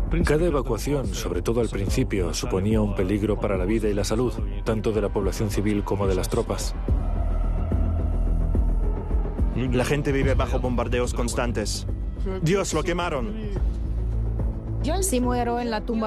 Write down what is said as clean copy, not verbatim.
Cada evacuación, sobre todo al principio, suponía un peligro para la vida y la salud, tanto de la población civil como de las tropas. La gente vive bajo bombardeos constantes. Dios, lo quemaron. Si muero en la tumba